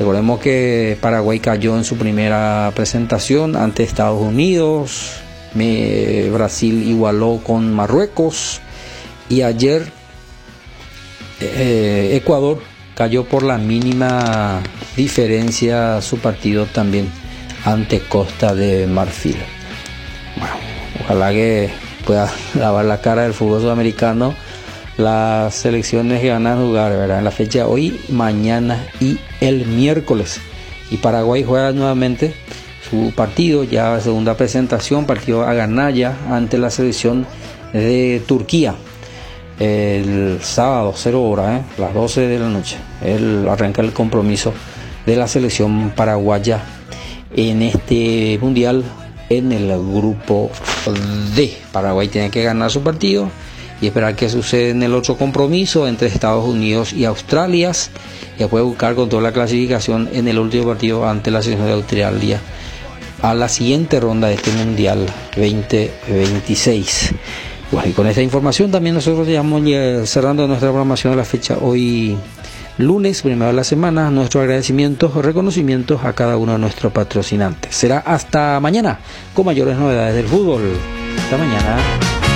Recordemos que Paraguay cayó en su primera presentación ante Estados Unidos, Brasil igualó con Marruecos y ayer Ecuador cayó por la mínima diferencia su partido también ante Costa de Marfil. Bueno, ojalá que pueda lavar la cara del fútbol sudamericano las selecciones que van a jugar, ¿verdad?, en la fecha hoy, mañana y el miércoles. Y Paraguay juega nuevamente su partido, ya segunda presentación, partido a ganar ya ante la selección de Turquía. El sábado, 0 horas, las 12 de la noche, arranca el compromiso de la selección paraguaya en este mundial en el grupo D. Paraguay tiene que ganar su partido y esperar que suceda en el otro compromiso entre Estados Unidos y Australia, y después buscar con toda la clasificación en el último partido ante la selección de Australia a la siguiente ronda de este mundial 2026. Bueno, y con esta información también nosotros estamos cerrando nuestra programación de la fecha hoy lunes, primero de la semana. Nuestros agradecimientos, reconocimientos a cada uno de nuestros patrocinantes. Será hasta mañana con mayores novedades del fútbol. Hasta mañana.